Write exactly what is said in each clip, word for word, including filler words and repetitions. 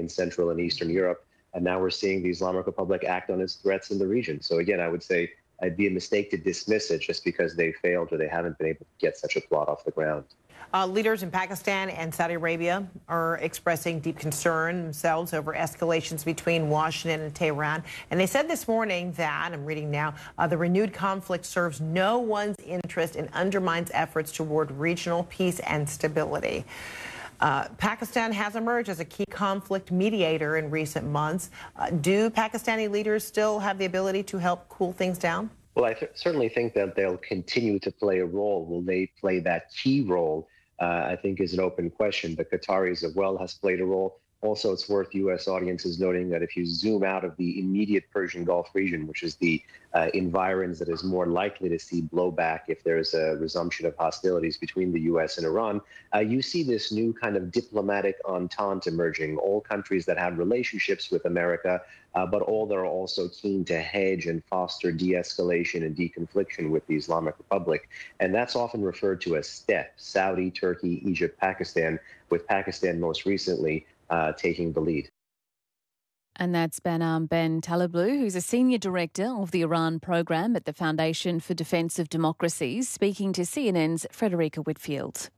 in Central and Eastern Europe. And now we're seeing the Islamic Republic act on its threats in the region. So again, I would say it'd be a mistake to dismiss it just because they failed or they haven't been able to get such a plot off the ground. Uh, leaders in Pakistan and Saudi Arabia are expressing deep concern themselves over escalations between Washington and Tehran. And they said this morning that, I'm reading now, uh, the renewed conflict serves no one's interest and undermines efforts toward regional peace and stability. Uh, Pakistan has emerged as a key conflict mediator in recent months. Uh, do Pakistani leaders still have the ability to help cool things down? Well, I th- certainly think that they'll continue to play a role. Will they play that key role, uh, I think is an open question. The Qataris as well has played a role. Also, it's worth U S audiences noting that if you zoom out of the immediate Persian Gulf region, which is the uh, environs that is more likely to see blowback if there's a resumption of hostilities between the U S and Iran, uh, you see this new kind of diplomatic entente emerging. All countries that have relationships with America, uh, but all that are also keen to hedge and foster de-escalation and deconfliction with the Islamic Republic. And that's often referred to as STEP, Saudi, Turkey, Egypt, Pakistan, with Pakistan most recently Uh, taking the lead. And that's Behnam Ben Taleblu, who's a senior director of the Iran program at the Foundation for Defence of Democracies, speaking to C N N's Frederica Whitfield.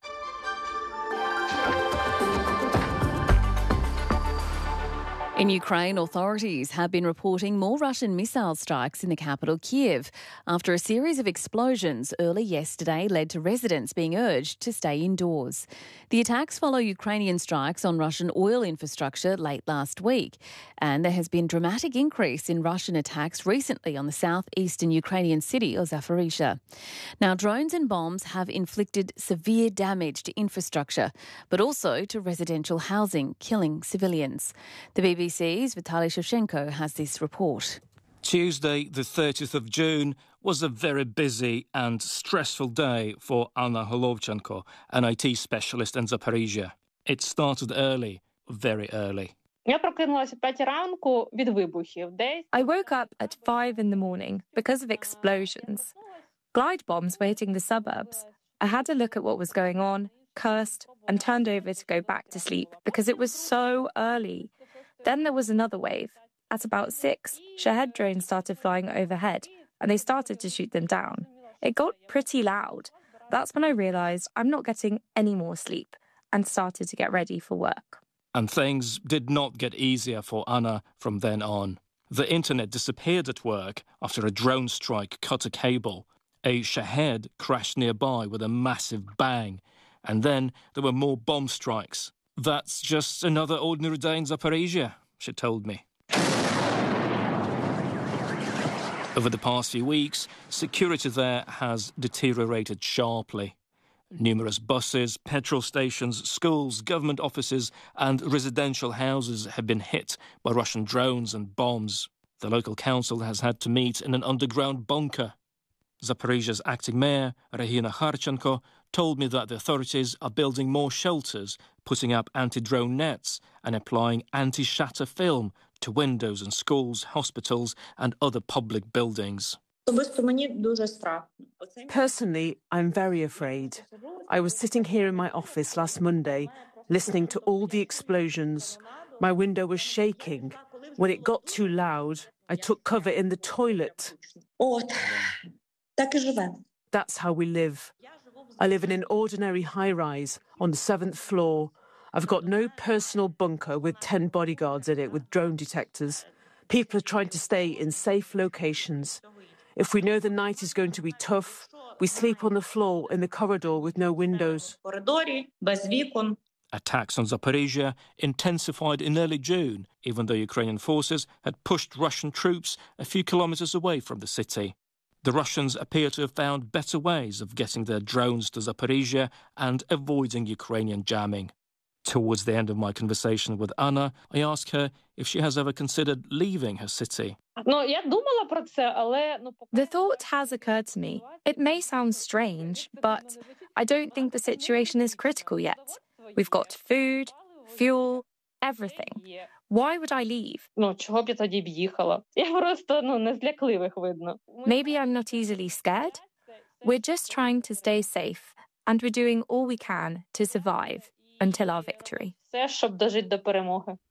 In Ukraine, authorities have been reporting more Russian missile strikes in the capital, Kyiv, after a series of explosions early yesterday led to residents being urged to stay indoors. The attacks follow Ukrainian strikes on Russian oil infrastructure late last week, and there has been dramatic increase in Russian attacks recently on the southeastern Ukrainian city of Zaporizhzhia. Now, drones and bombs have inflicted severe damage to infrastructure, but also to residential housing, killing civilians. The B B C's Vitaly Shevchenko has this report. Tuesday, the thirtieth of June, was a very busy and stressful day for Anna Holovchenko, an I T specialist in Zaporizhzhia. It started early, very early. I woke up at five in the morning because of explosions. Glide bombs were hitting the suburbs. I had a look at what was going on, cursed, and turned over to go back to sleep because it was so early. Then there was another wave. At about six, Shahed drones started flying overhead, and they started to shoot them down. It got pretty loud. That's when I realised I'm not getting any more sleep and started to get ready for work. And things did not get easier for Anna from then on. The internet disappeared at work after a drone strike cut a cable. A Shahed crashed nearby with a massive bang. And then there were more bomb strikes. That's just another ordinary day in Zaporizhzhia, she told me. Over the past few weeks, security there has deteriorated sharply. Numerous buses, petrol stations, schools, government offices and residential houses have been hit by Russian drones and bombs. The local council has had to meet in an underground bunker. Zaporizhzhia's acting mayor, Regina Kharchenko, told me that the authorities are building more shelters, putting up anti-drone nets and applying anti-shatter film to windows in schools, hospitals and other public buildings. Personally, I'm very afraid. I was sitting here in my office last Monday, listening to all the explosions. My window was shaking. When it got too loud, I took cover in the toilet. That's how we live. I live in an ordinary high-rise on the seventh floor. I've got no personal bunker with ten bodyguards in it with drone detectors. People are trying to stay in safe locations. If we know the night is going to be tough, we sleep on the floor in the corridor with no windows. Attacks on Zaporizhzhia intensified in early June, even though Ukrainian forces had pushed Russian troops a few kilometres away from the city. The Russians appear to have found better ways of getting their drones to Zaporizhzhia and avoiding Ukrainian jamming. Towards the end of my conversation with Anna, I asked her if she has ever considered leaving her city. The thought has occurred to me. It may sound strange, but I don't think the situation is critical yet. We've got food, fuel, everything. Why would I leave? Maybe I'm not easily scared. We're just trying to stay safe, and we're doing all we can to survive until our victory.